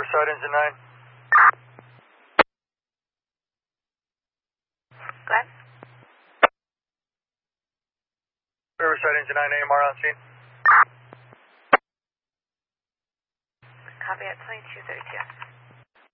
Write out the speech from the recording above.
Riverside Engine 9. Glenn? Riverside Engine 9, AMR on scene. Copy at 2232.